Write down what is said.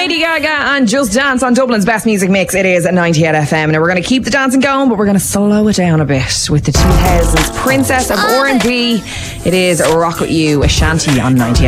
Lady Gaga and Just Dance on Dublin's best music mix. It is at 98 FM. Now we're going to keep the dancing going, but we're going to slow it down a bit with the 2000s Princess of R&B. It is Rock With You, Ashanti on 98.